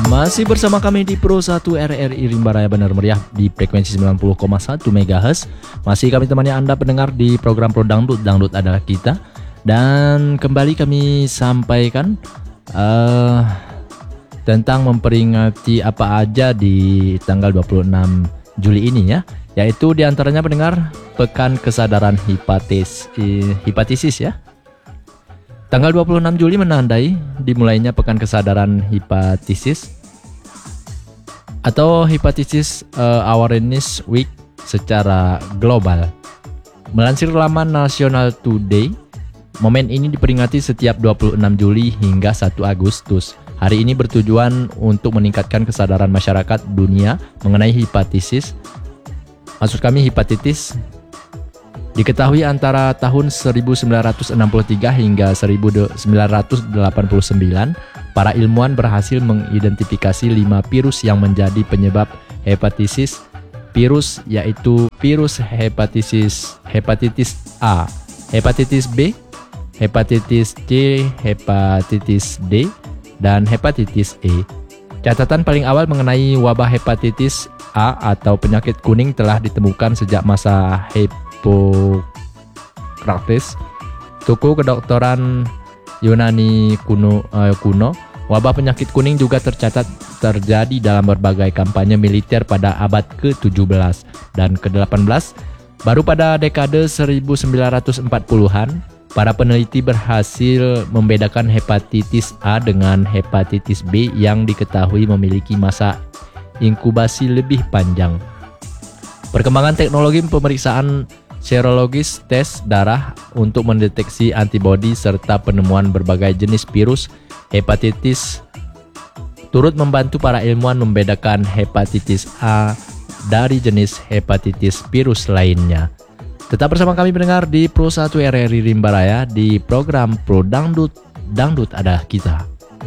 Masih bersama kami di Pro 1 RRI Rimba Raya Bandar Meriah di frekuensi 90,1 MHz. Masih kami temani Anda pendengar di program Pro Dangdut, Dangdut adalah kita. Dan kembali kami sampaikan tentang memperingati apa aja di tanggal 26 Juli ini ya. Yaitu diantaranya pendengar Pekan Kesadaran Hepatitis ya. Tanggal 26 Juli menandai dimulainya Pekan Kesadaran Hepatitis atau Hepatitis Awareness Week secara global. Melansir laman National Today, momen ini diperingati setiap 26 Juli hingga 1 Agustus. Hari ini bertujuan untuk meningkatkan kesadaran masyarakat dunia mengenai hepatitis. Maksud kami hepatitis diketahui antara tahun 1963 hingga 1989, para ilmuwan berhasil mengidentifikasi 5 virus yang menjadi penyebab hepatitis virus, yaitu virus hepatitis A, hepatitis B, hepatitis C, hepatitis D, dan hepatitis E. Catatan paling awal mengenai wabah hepatitis A atau penyakit kuning telah ditemukan sejak masa Hippocrates, tokoh kedokteran Yunani kuno. Wabah penyakit kuning juga tercatat terjadi dalam berbagai kampanye militer pada abad ke-17 dan ke-18. Baru pada dekade 1940-an, para peneliti berhasil membedakan hepatitis A dengan hepatitis B yang diketahui memiliki masa inkubasi lebih panjang. Perkembangan teknologi pemeriksaan serologis tes darah untuk mendeteksi antibodi serta penemuan berbagai jenis virus hepatitis turut membantu para ilmuwan membedakan hepatitis A dari jenis hepatitis virus lainnya. Tetap bersama kami pendengar di Pro 1 RRI Rimba Raya di program Pro Dangdut, Dangdut ada kita.